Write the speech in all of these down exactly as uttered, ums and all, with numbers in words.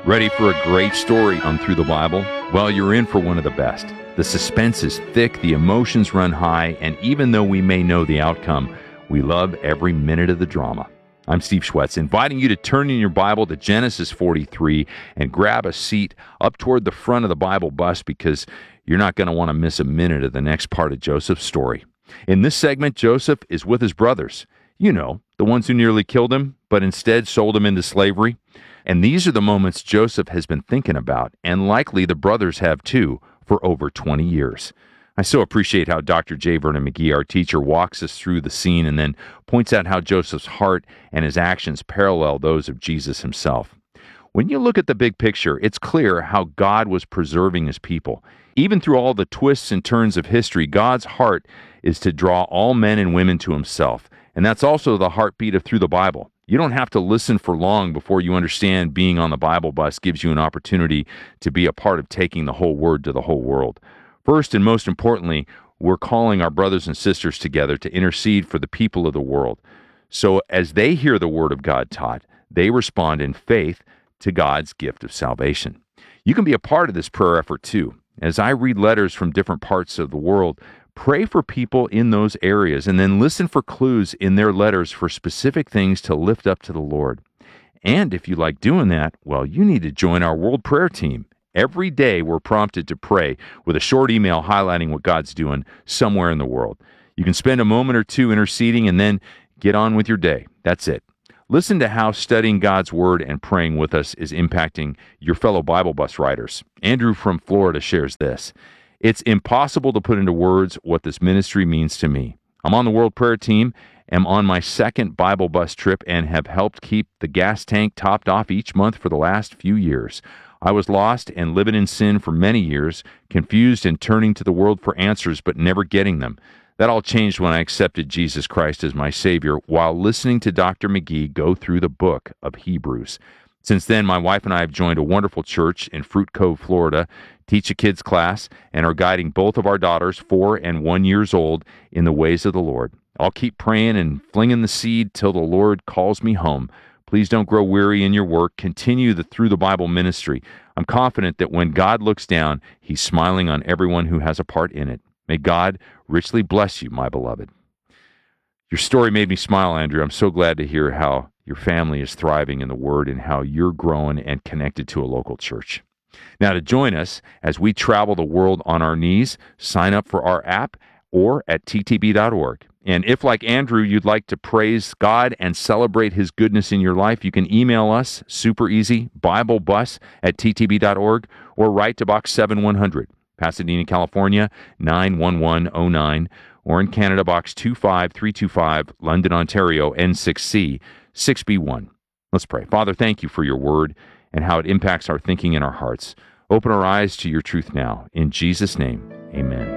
Ready for a great story on Through the Bible? Well, you're in for one of the best. The suspense is thick, the emotions run high, and even though we may know the outcome, we love every minute of the drama. I'm Steve Schwetz, inviting you to turn in your Bible to Genesis forty-three and grab a seat up toward the front of the Bible bus because you're not going to want to miss a minute of the next part of Joseph's story. In this segment, Joseph is with his brothers. You know, the ones who nearly killed him, but instead sold him into slavery. And these are the moments Joseph has been thinking about, and likely the brothers have too, for over twenty years. I so appreciate how Doctor J. Vernon McGee, our teacher, walks us through the scene and then points out how Joseph's heart and his actions parallel those of Jesus himself. When you look at the big picture, it's clear how God was preserving his people. Even through all the twists and turns of history, God's heart is to draw all men and women to himself. And that's also the heartbeat of Through the Bible. You don't have to listen for long before you understand being on the Bible bus gives you an opportunity to be a part of taking the whole word to the whole world. First and most importantly, we're calling our brothers and sisters together to intercede for the people of the world. So as they hear the word of God taught, they respond in faith to God's gift of salvation. You can be a part of this prayer effort too. As I read letters from different parts of the world, pray for people in those areas and then listen for clues in their letters for specific things to lift up to the Lord. And if you like doing that, well, you need to join our World Prayer Team. Every day we're prompted to pray with a short email highlighting what God's doing somewhere in the world. You can spend a moment or two interceding and then get on with your day. That's it. Listen to how studying God's Word and praying with us is impacting your fellow Bible bus riders. Andrew from Florida shares this. It's impossible to put into words what this ministry means to me. I'm on the World Prayer Team, am on my second Bible bus trip, and have helped keep the gas tank topped off each month for the last few years. I was lost and living in sin for many years, confused and turning to the world for answers but never getting them. That all changed when I accepted Jesus Christ as my Savior while listening to Doctor McGee go through the book of Hebrews. Since then, my wife and I have joined a wonderful church in Fruit Cove, Florida, teach a kids class, and are guiding both of our daughters, four and one years old, in the ways of the Lord. I'll keep praying and flinging the seed till the Lord calls me home. Please don't grow weary in your work. Continue the Through the Bible ministry. I'm confident that when God looks down, he's smiling on everyone who has a part in it. May God richly bless you, my beloved. Your story made me smile, Andrew. I'm so glad to hear how your family is thriving in the Word and how you're growing and connected to a local church. Now, to join us as we travel the world on our knees, sign up for our app or at t t b dot org. And if, like Andrew, you'd like to praise God and celebrate his goodness in your life, you can email us, super easy, BibleBus at t t b dot org, or write to Box seven one hundred, Pasadena, California, nine one one oh nine, or in Canada, Box two five three two five, London, Ontario, N six C, six B one. Let's pray. Father, thank you for your word and how it impacts our thinking and our hearts. Open our eyes to your truth now. In Jesus' name, amen.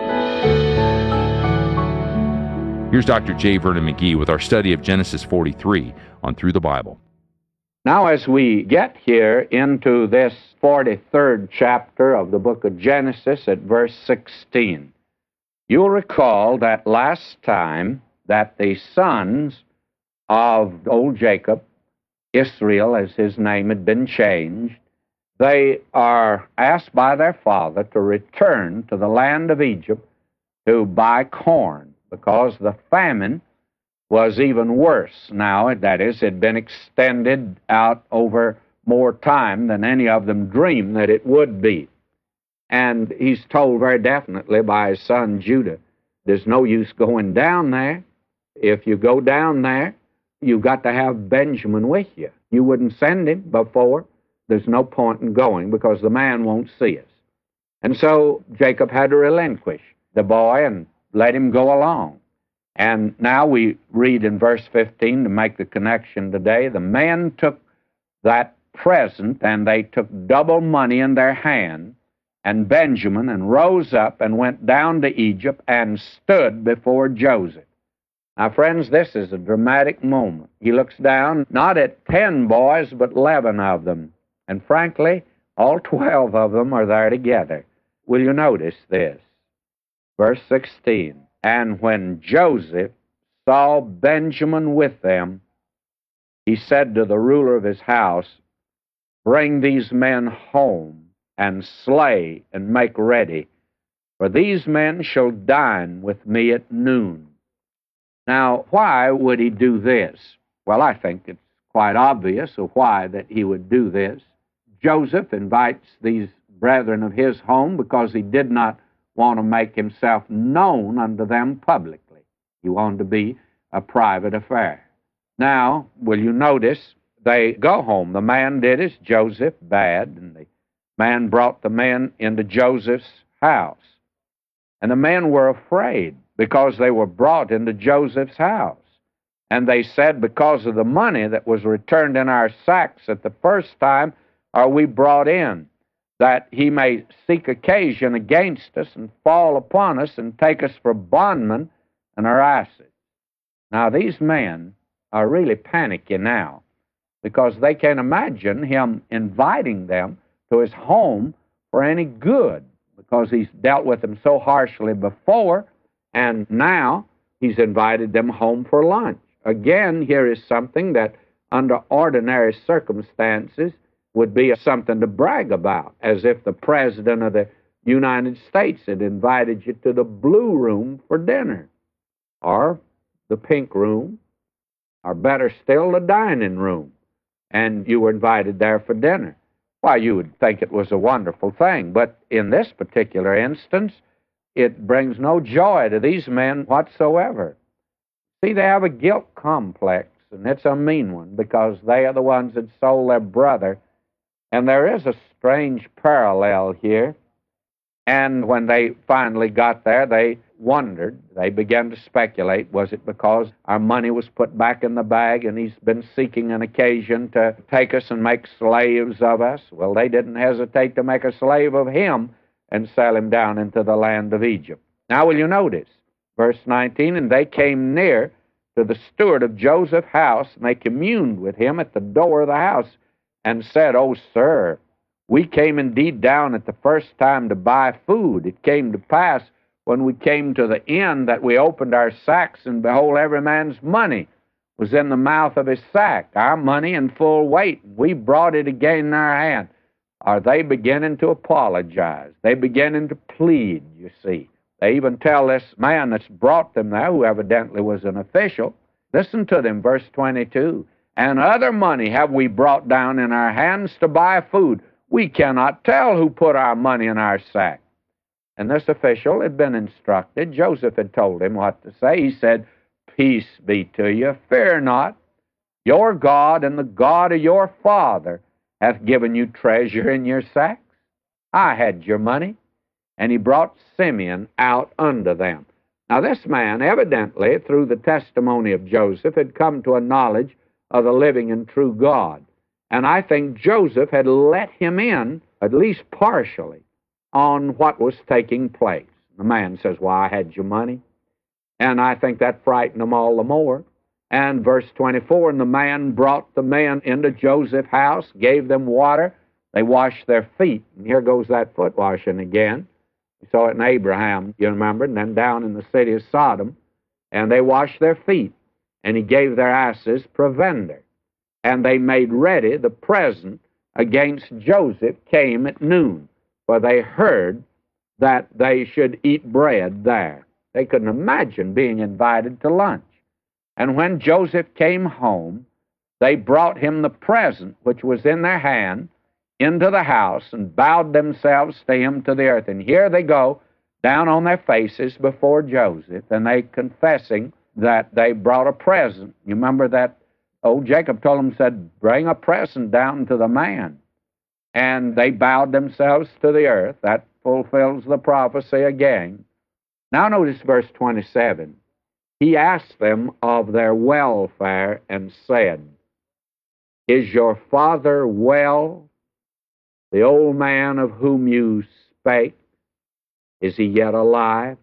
Here's Doctor J. Vernon McGee with our study of Genesis forty-three on Through the Bible. Now, as we get here into this forty-third chapter of the book of Genesis at verse sixteen, you'll recall that last time that the sons of old Jacob, Israel as his name had been changed, they are asked by their father to return to the land of Egypt to buy corn because the famine was even worse now. That is, it had been extended out over more time than any of them dreamed that it would be. And he's told very definitely by his son Judah, there's no use going down there. If you go down there, you've got to have Benjamin with you. You wouldn't send him before. There's no point in going because the man won't see us. And so Jacob had to relinquish the boy and let him go along. And now we read in verse fifteen to make the connection today, the men took that present and they took double money in their hand, and Benjamin, and rose up and went down to Egypt and stood before Joseph. Now, friends, this is a dramatic moment. He looks down, not at ten boys, but eleven of them. And frankly, all twelve of them are there together. Will you notice this? Verse sixteen, and when Joseph saw Benjamin with them, he said to the ruler of his house, bring these men home, and slay and make ready, for these men shall dine with me at noon. Now, why would he do this? Well, I think it's quite obvious of why that he would do this. Joseph invites these brethren of his home because he did not want to make himself known unto them publicly. He wanted to be a private affair. Now, will you notice, they go home. The man did as Joseph bade, and the man brought the men into Joseph's house. And the men were afraid because they were brought into Joseph's house. And they said, because of the money that was returned in our sacks at the first time, are we brought in, that he may seek occasion against us and fall upon us and take us for bondmen and harass us. Now, these men are really panicky now because they can't imagine him inviting them to his home for any good, because he's dealt with them so harshly before, and now he's invited them home for lunch. Again, here is something that under ordinary circumstances would be something to brag about, as if the President of the United States had invited you to the Blue Room for dinner, or the Pink Room, or better still, the dining room, and you were invited there for dinner. Why, you would think it was a wonderful thing, but in this particular instance, it brings no joy to these men whatsoever. See, they have a guilt complex, and it's a mean one, because they are the ones that sold their brother. And there is a strange parallel here. And when they finally got there, they wondered. They began to speculate. Was it because our money was put back in the bag and he's been seeking an occasion to take us and make slaves of us? Well, they didn't hesitate to make a slave of him and sell him down into the land of Egypt. Now, will you notice? Verse nineteen, and they came near to the steward of Joseph's house, and they communed with him at the door of the house, and said, O sir, we came indeed down at the first time to buy food. It came to pass when we came to the end that we opened our sacks, and behold, every man's money was in the mouth of his sack, our money in full weight. We brought it again in our hand. Are they beginning to apologize? They beginning to plead, you see. They even tell this man that's brought them there, who evidently was an official, listen to them, verse twenty-two, and other money have we brought down in our hands to buy food. We cannot tell who put our money in our sack. And this official had been instructed. Joseph had told him what to say. He said, peace be to you, fear not. Your God and the God of your father hath given you treasure in your sacks. I had your money. And he brought Simeon out unto them. Now this man, evidently, through the testimony of Joseph, had come to a knowledge of the living and true God. And I think Joseph had let him in, at least partially, on what was taking place. The man says, well, I had your money. And I think that frightened them all the more. And verse twenty-four, and the man brought the men into Joseph's house, gave them water. They washed their feet. And here goes that foot washing again. We saw it in Abraham, you remember, and then down in the city of Sodom. And they washed their feet. And he gave their asses provender. And they made ready the present against Joseph came at noon. For they heard that they should eat bread there. They couldn't imagine being invited to lunch. And when Joseph came home, they brought him the present which was in their hand into the house and bowed themselves to him to the earth. And here they go, down on their faces before Joseph, and they confessing that they brought a present. You remember that old Jacob told them, said, bring a present down to the man. And they bowed themselves to the earth. That fulfills the prophecy again. Now notice verse twenty-seven. He asked them of their welfare and said, is your father well? The old man of whom you spake, is he yet alive?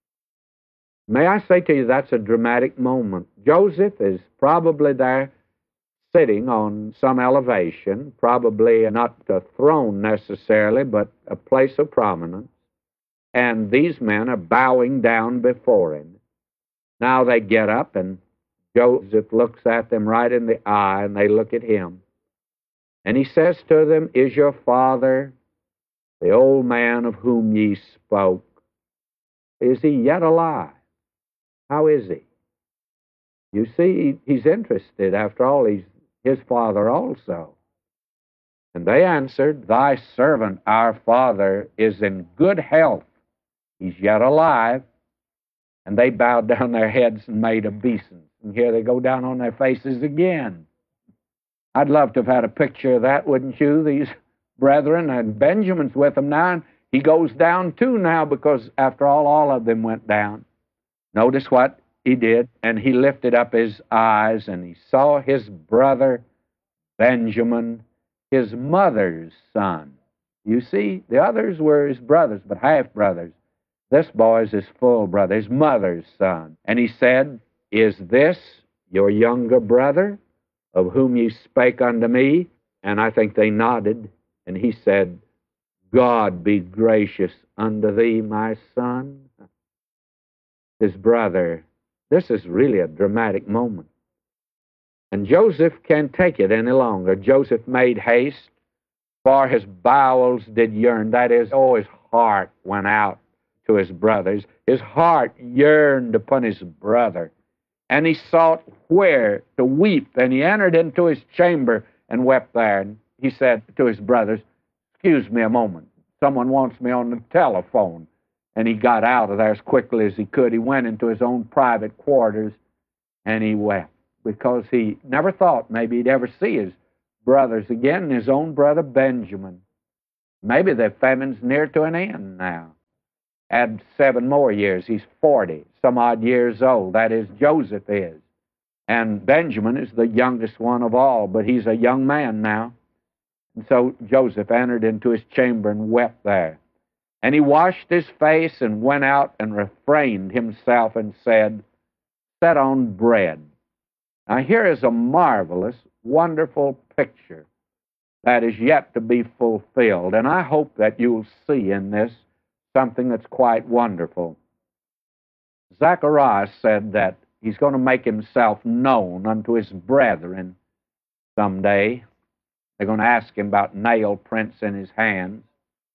May I say to you, that's a dramatic moment. Joseph is probably there sitting on some elevation, probably not a throne necessarily, but a place of prominence, and these men are bowing down before him. Now they get up, and Joseph looks at them right in the eye, and they look at him. And he says to them, Is your father, the old man of whom ye spoke, is he yet alive? How is he? You see, he's interested. After all, he's his father also. And they answered, Thy servant, our father, is in good health. He's yet alive. And they bowed down their heads and made obeisance. And here they go down on their faces again. I'd love to have had a picture of that, wouldn't you? These brethren, and Benjamin's with them now, and he goes down too now, because after all, all of them went down. Notice what he did. And he lifted up his eyes, and he saw his brother Benjamin, his mother's son. You see, the others were his brothers, but half-brothers. This boy is his full brother, his mother's son. And he said, Is this your younger brother, of whom ye spake unto me? And I think they nodded. And he said, God be gracious unto thee, my son. His brother. This is really a dramatic moment. And Joseph can't take it any longer. Joseph made haste, for his bowels did yearn. That is, oh, his heart went out to his brothers. His heart yearned upon his brother. And he sought where to weep. And he entered into his chamber and wept there. And he said to his brothers, Excuse me a moment. Someone wants me on the telephone. And he got out of there as quickly as he could. He went into his own private quarters and he wept, because he never thought maybe he'd ever see his brothers again, his own brother Benjamin. Maybe the famine's near to an end now. Add seven more years. He's forty, some odd years old. That is, Joseph is. And Benjamin is the youngest one of all, but he's a young man now. And so Joseph entered into his chamber and wept there. And he washed his face and went out and refrained himself and said, Set on bread. Now here is a marvelous, wonderful picture that is yet to be fulfilled. And I hope that you'll see in this something that's quite wonderful. Zacharias said that he's going to make himself known unto his brethren someday. They're going to ask him about nail prints in his hands.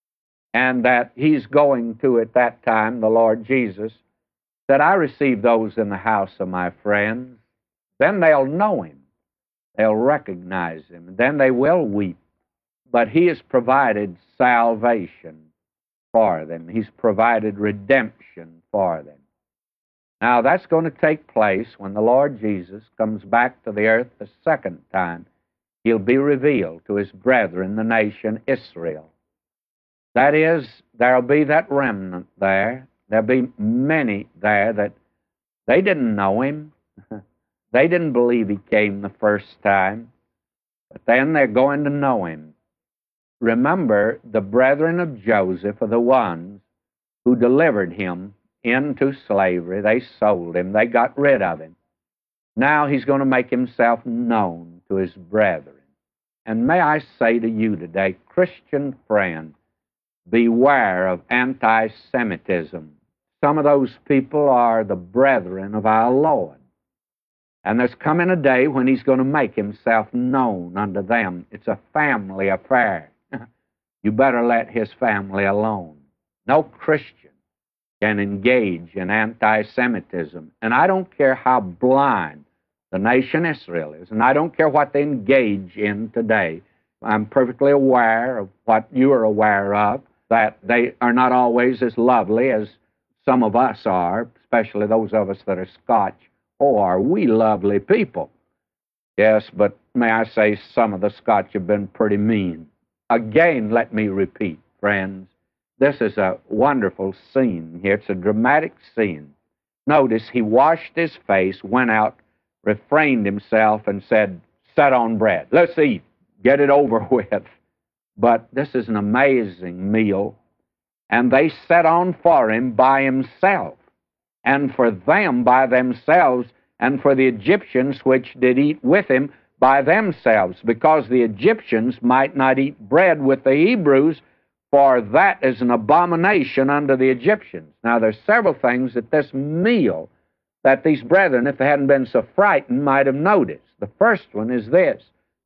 And that he's going to, at that time, the Lord Jesus, that I receive those in the house of my friends. Then they'll know him. They'll recognize him. Then they will weep. But he has provided salvation for them. He's provided redemption for them. Now, that's going to take place when the Lord Jesus comes back to the earth the second time. He'll be revealed to his brethren, the nation Israel. That is, there'll be that remnant there. There'll be many there that they didn't know him. They didn't believe he came the first time. But then they're going to know him. Remember, the brethren of Joseph are the ones who delivered him into slavery. They sold him. They got rid of him. Now he's going to make himself known to his brethren. And may I say to you today, Christian friend, beware of anti-Semitism. Some of those people are the brethren of our Lord. And there's coming a day when he's going to make himself known unto them. It's a family affair. You better let his family alone. No Christian can engage in anti-Semitism. And I don't care how blind the nation Israel is, and I don't care what they engage in today. I'm perfectly aware of what you are aware of, that they are not always as lovely as some of us are, especially those of us that are Scotch. Oh, are we lovely people? Yes, but may I say some of the Scotch have been pretty mean. Again, let me repeat, friends, this is a wonderful scene here. It's a dramatic scene. Notice he washed his face, went out, refrained himself, and said, Set on bread. Let's eat. Get it over with. But this is an amazing meal. And they set on for him by himself, and for them by themselves, and for the Egyptians which did eat with him by themselves, because the Egyptians might not eat bread with the Hebrews, for that is an abomination unto the Egyptians. Now, there's several things at this meal that these brethren, if they hadn't been so frightened, might have noticed. The first one is this.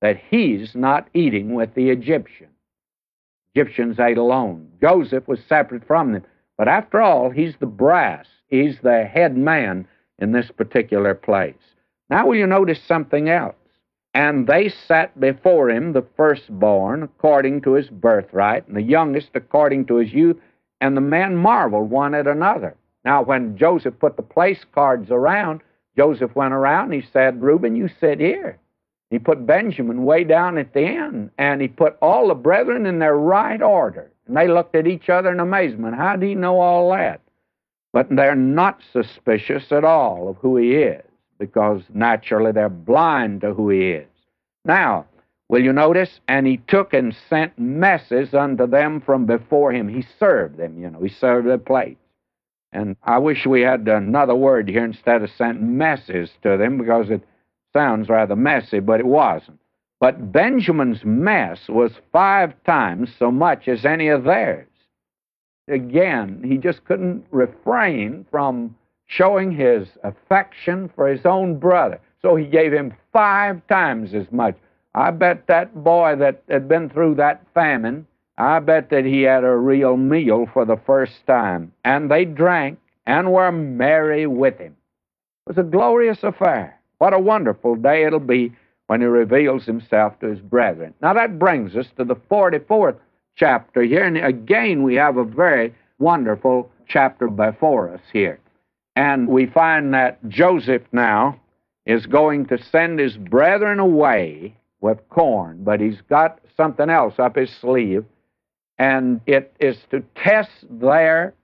that he's not eating with the Egyptians. Egyptians ate alone. Joseph was separate from them. But after all, he's the brass. He's the head man in this particular place. Now will you notice something else? And they sat before him, the firstborn, according to his birthright, and the youngest according to his youth, and the men marveled one at another. Now when Joseph put the place cards around, Joseph went around and he said, Reuben, you sit here. He put Benjamin way down at the end, and he put all the brethren in their right order. And they looked at each other in amazement. How do you know all that? But they're not suspicious at all of who he is, because naturally they're blind to who he is. Now, will you notice? And he took and sent messes unto them from before him. He served them, you know. He served their plates. And I wish we had another word here instead of sent messes to them, because it sounds rather messy, but it wasn't. But Benjamin's mess was five times so much as any of theirs. Again, he just couldn't refrain from showing his affection for his own brother. So he gave him five times as much. I bet that boy that had been through that famine, I bet that he had a real meal for the first time. And they drank and were merry with him. It was a glorious affair. What a wonderful day it'll be when he reveals himself to his brethren. Now that brings us to the forty-fourth chapter here, and again we have a very wonderful chapter before us here. And we find that Joseph now is going to send his brethren away with corn, but he's got something else up his sleeve, and it is to test their